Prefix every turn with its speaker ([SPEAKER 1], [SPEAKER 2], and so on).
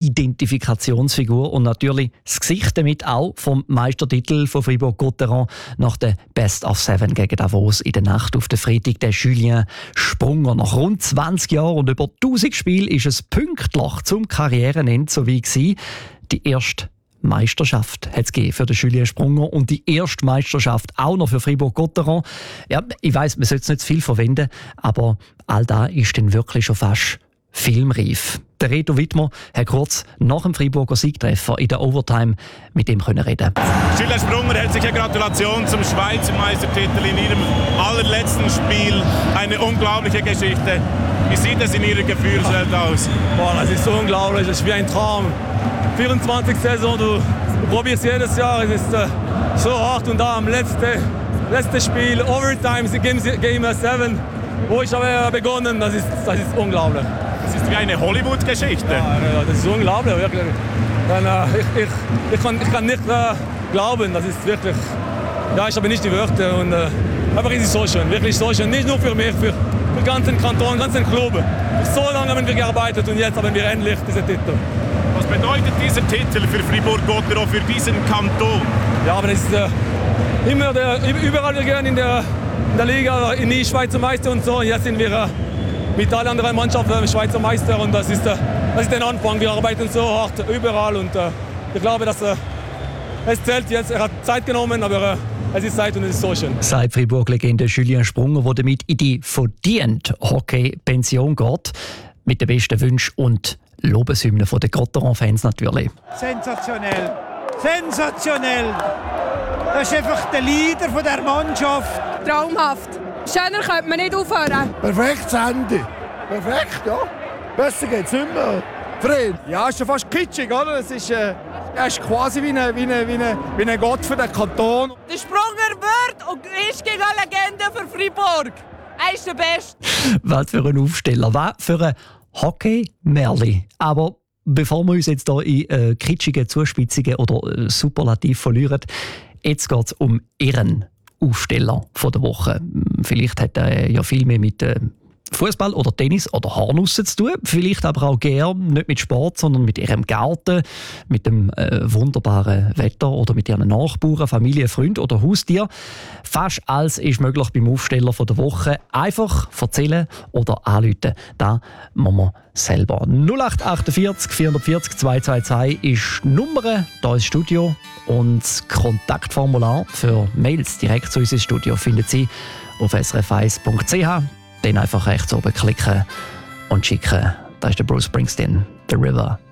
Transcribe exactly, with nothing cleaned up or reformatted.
[SPEAKER 1] Identifikationsfigur und natürlich das Gesicht damit auch vom Meistertitel von Fribourg-Gotteron nach der Best of Seven gegen Davos in der Nacht auf den Freitag, der Julien Sprunger. Nach rund zwanzig Jahren und über tausend Spielen ist es pünktlich zum Karrierenende so wie gewesen. Die erste Meisterschaft hat es gegeben für den Julien Sprunger und die erste Meisterschaft auch noch für Fribourg-Gotteron. Ja, ich weiss, man sollte es nicht zu viel verwenden, aber all das ist dann wirklich schon fast filmreif. Der Reto Wittmer hat kurz nach dem Freiburger Siegtreffer in der Overtime mit ihm reden.
[SPEAKER 2] Julien Sprunger, herzliche Gratulation zum Schweizer Meistertitel in Ihrem allerletzten Spiel. Eine unglaubliche Geschichte. Wie sieht es in Ihrer Gefühlswelt aus?
[SPEAKER 3] Boah, das ist so unglaublich, das ist wie ein Traum. vierundzwanzig Saison, du, du probierst jedes Jahr, es ist äh, so hart und da am letzten letzte Spiel, Overtime, Game, Game sieben, wo ich habe begonnen, das ist, das ist unglaublich.
[SPEAKER 2] Das ist wie eine Hollywood-Geschichte.
[SPEAKER 3] Ja, das ist unglaublich, wirklich. Dann, äh, ich, ich, ich, kann, ich kann nicht äh, glauben, das ist wirklich, ja, ich habe nicht die Wörter und äh, aber es ist so schön, wirklich so schön, nicht nur für mich, für den ganzen Kanton, den ganzen Club. So lange haben wir gearbeitet und jetzt haben wir endlich diesen Titel.
[SPEAKER 2] Was bedeutet dieser Titel für Fribourg-Gotteron, für diesen Kanton?
[SPEAKER 3] Ja, aber es ist äh, immer der, überall wir gehen in der, in der Liga, in die Schweizer Meister und so. Und jetzt sind wir äh, mit allen anderen Mannschaften Schweizer Meister und das ist, äh, das ist der Anfang. Wir arbeiten so hart überall und äh, ich glaube, dass äh, es zählt jetzt. Er hat Zeit genommen, aber äh, es ist Zeit und es ist so schön.
[SPEAKER 1] Seit Fribourg-Legende Julien Sprunger, der damit in die verdiente Hockey-Pension geht, mit den besten Wünschen und Lobeshymne von den Gotteron-Fans natürlich.
[SPEAKER 4] Sensationell, sensationell. Das ist einfach der Leader von der Mannschaft.
[SPEAKER 5] Traumhaft. Schöner könnte man nicht aufhören.
[SPEAKER 6] Perfektes Ende. Perfekt, ja. Besser geht's nicht mehr. Fred.
[SPEAKER 7] Ja, ist schon fast kitschig, oder? Es ist, äh, er ist quasi wie ein wie eine, wie eine, wie eine Gott für den Kanton.
[SPEAKER 5] Der Sprunger wird und ist gegen eine Legende für Fribourg. Er ist der Beste.
[SPEAKER 1] Was für ein Aufsteller, was für ein Hockey-Merli. Aber bevor wir uns jetzt hier in äh, kitschige Zuspitzungen oder äh, Superlativ verlieren, jetzt geht es um Ihren Aufsteller von der Woche. Vielleicht hat er ja viel mehr mit äh, Fußball oder Tennis oder Haarnussen zu tun. Vielleicht aber auch gern nicht mit Sport, sondern mit ihrem Garten, mit dem äh, wunderbaren Wetter oder mit ihren Nachbarn, Familie, Freund oder Haustier. Fast alles ist möglich beim Aufsteller von der Woche. Einfach erzählen oder anrufen. Da machen wir selber. null acht achtundvierzig vierhundertvierzig zweihundertzweiundzwanzig ist die Nummer hier ins Studio. Und das Kontaktformular für Mails direkt zu unserem Studio finden Sie auf s r f eins punkt c h. Dann einfach rechts oben klicken und schicken. Da ist der Bruce Springsteen, The River.